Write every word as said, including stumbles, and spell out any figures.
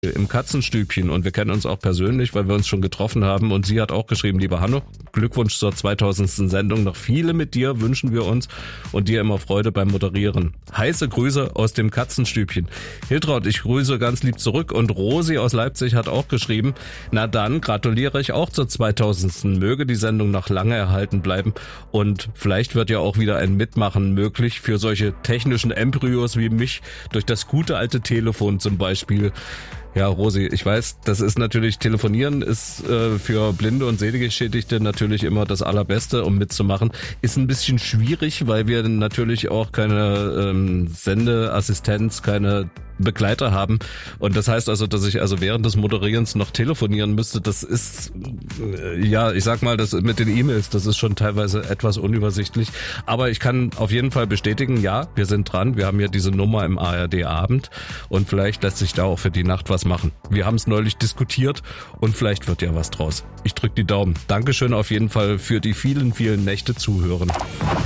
im Katzenstübchen und wir kennen uns auch persönlich, weil wir uns schon getroffen haben und sie hat auch geschrieben, lieber Hanno, Glückwunsch zur zweitausendsten Sendung, noch viele mit dir wünschen wir uns und dir immer Freude beim Moderieren. Heiße Grüße aus dem Katzenstübchen. Hiltraud, ich grüße ganz lieb zurück und Rosi aus Leipzig hat auch geschrieben, na dann gratuliere ich auch zur zweitausendsten Möge die Sendung noch lange erhalten bleiben und vielleicht wird ja auch wieder ein Mitmachen möglich für solche technischen Embryos wie mich durch das gute alte Telefon zum Beispiel. Ja, Rosi, ich weiß, das ist natürlich, Telefonieren ist äh, für Blinde und Sehgeschädigte natürlich immer das Allerbeste, um mitzumachen. Ist ein bisschen schwierig, weil wir natürlich auch keine ähm, Sendeassistenz, keine Begleiter haben. Und das heißt also, dass ich also während des Moderierens noch telefonieren müsste. Das ist, äh, ja, ich sag mal, das mit den E-Mails, das ist schon teilweise etwas unübersichtlich. Aber ich kann auf jeden Fall bestätigen, ja, wir sind dran. Wir haben ja diese Nummer im A R D-Abend und vielleicht lässt sich da auch für die Nacht was machen. Wir haben es neulich diskutiert und vielleicht wird ja was draus. Ich drück die Daumen. Dankeschön auf jeden Fall für die vielen, vielen Nächte zuhören.